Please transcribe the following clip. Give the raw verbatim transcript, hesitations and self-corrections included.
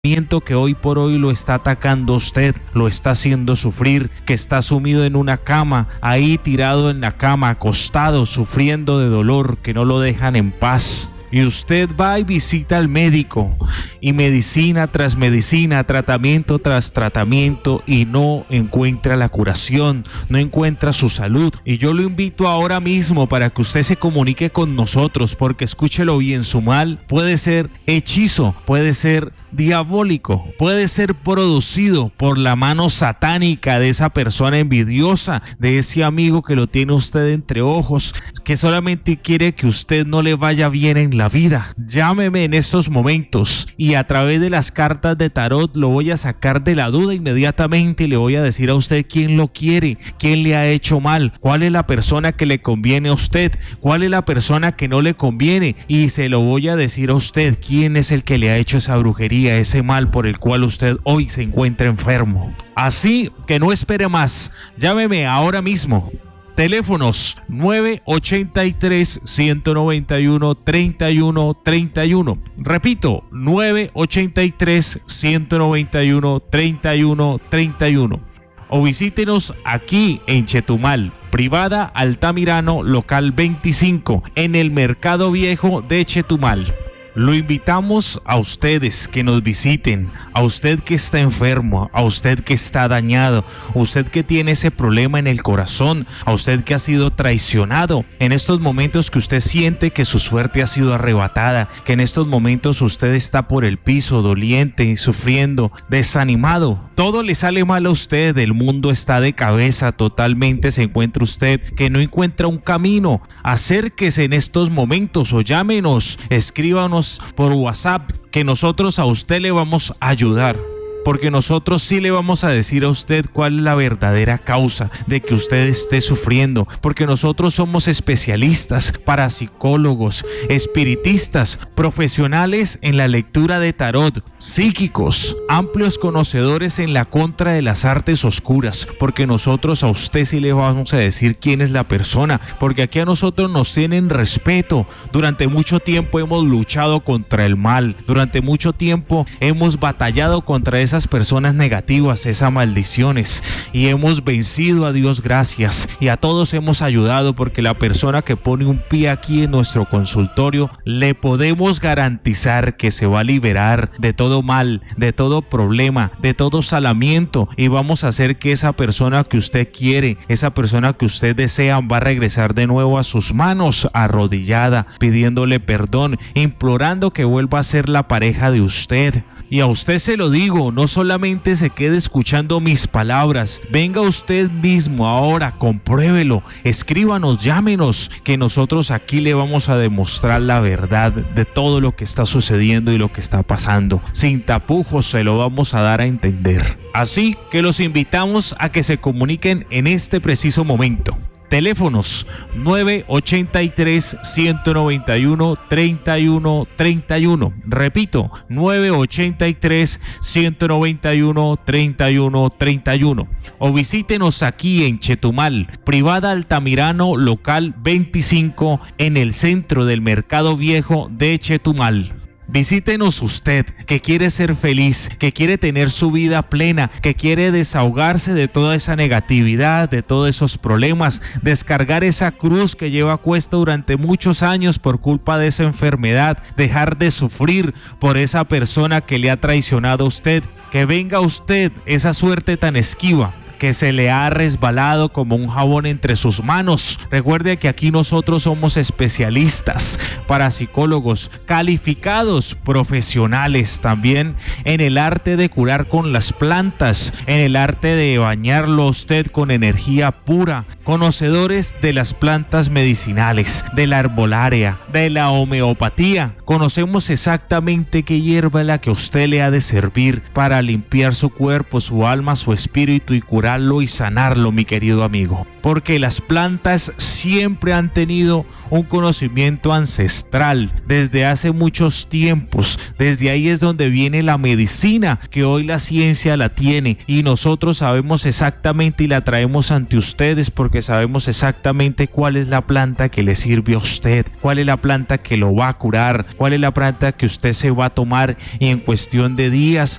que hoy por hoy lo está atacando a usted, lo está haciendo sufrir, que está sumido en una cama, ahí tirado en la cama, acostado, sufriendo de dolor, que no lo dejan en paz. Y usted va y visita al médico, y medicina tras medicina, tratamiento tras tratamiento, y no encuentra la curación, no encuentra su salud. Y yo lo invito ahora mismo para que usted se comunique con nosotros, porque escúchelo bien, su mal puede ser hechizo, puede ser diabólico, puede ser producido por la mano satánica de esa persona envidiosa, de ese amigo que lo tiene usted entre ojos, que solamente quiere que usted no le vaya bien en la vida. Llámeme en estos momentos y a través de las cartas de tarot lo voy a sacar de la duda inmediatamente y le voy a decir a usted quién lo quiere, quién le ha hecho mal, cuál es la persona que le conviene a usted, cuál es la persona que no le conviene, y se lo voy a decir a usted quién es el que le ha hecho esa brujería, ese mal por el cual usted hoy se encuentra enfermo. Así que no espere más, llámeme ahora mismo. Teléfonos nueve ochenta y tres, ciento noventa y uno, treinta y uno treinta y uno. Repito, nueve ochenta y tres, ciento noventa y uno, treinta y uno treinta y uno. O visítenos aquí en Chetumal, Privada Altamirano, local veinticinco, en el Mercado Viejo de Chetumal. Lo invitamos a ustedes que nos visiten, a usted que está enfermo, a usted que está dañado, a usted que tiene ese problema en el corazón, a usted que ha sido traicionado, en estos momentos que usted siente que su suerte ha sido arrebatada, que en estos momentos usted está por el piso, doliente y sufriendo, desanimado. Todo le sale mal a usted, el mundo está de cabeza, totalmente se encuentra usted que no encuentra un camino. Acérquese en estos momentos o llámenos, escríbanos por WhatsApp, que nosotros a usted le vamos a ayudar, porque nosotros sí le vamos a decir a usted cuál es la verdadera causa de que usted esté sufriendo, porque nosotros somos especialistas, parapsicólogos, espiritistas, profesionales en la lectura de tarot, psíquicos, amplios conocedores en la contra de las artes oscuras, porque nosotros a usted sí le vamos a decir quién es la persona, porque aquí a nosotros nos tienen respeto. Durante mucho tiempo hemos luchado contra el mal, durante mucho tiempo hemos batallado contra ese esas personas negativas, esas maldiciones, y hemos vencido, a Dios gracias, y a todos hemos ayudado, porque la persona que pone un pie aquí en nuestro consultorio le podemos garantizar que se va a liberar de todo mal, de todo problema, de todo salamiento, y vamos a hacer que esa persona que usted quiere, esa persona que usted desea, va a regresar de nuevo a sus manos, arrodillada, pidiéndole perdón, implorando que vuelva a ser la pareja de usted. Y a usted se lo digo, no solamente se quede escuchando mis palabras, venga usted mismo ahora, compruébelo, escríbanos, llámenos, que nosotros aquí le vamos a demostrar la verdad de todo lo que está sucediendo y lo que está pasando. Sin tapujos se lo vamos a dar a entender. Así que los invitamos a que se comuniquen en este preciso momento. Teléfonos nueve ochenta y tres, ciento noventa y uno, treinta y uno treinta y uno. Repito, nueve ochenta y tres, ciento noventa y uno, treinta y uno treinta y uno. O visítenos aquí en Chetumal, Privada Altamirano, local veinticinco, en el centro del Mercado Viejo de Chetumal. Visítenos usted, que quiere ser feliz, que quiere tener su vida plena, que quiere desahogarse de toda esa negatividad, de todos esos problemas, descargar esa cruz que lleva a cuesta durante muchos años por culpa de esa enfermedad, dejar de sufrir por esa persona que le ha traicionado a usted, que venga usted esa suerte tan esquiva que se le ha resbalado como un jabón entre sus manos. Recuerde que aquí nosotros somos especialistas, parapsicólogos, calificados, profesionales también en el arte de curar con las plantas, en el arte de bañarlo a usted con energía pura, conocedores de las plantas medicinales, de la herbolaria, de la homeopatía. Conocemos exactamente qué hierba es la que a usted le ha de servir para limpiar su cuerpo, su alma, su espíritu y curar curarlo y sanarlo, mi querido amigo. Porque las plantas siempre han tenido un conocimiento ancestral desde hace muchos tiempos. Desde ahí es donde viene la medicina, que hoy la ciencia la tiene y nosotros sabemos exactamente y la traemos ante ustedes porque sabemos exactamente cuál es la planta que le sirve a usted, cuál es la planta que lo va a curar, cuál es la planta que usted se va a tomar y en cuestión de días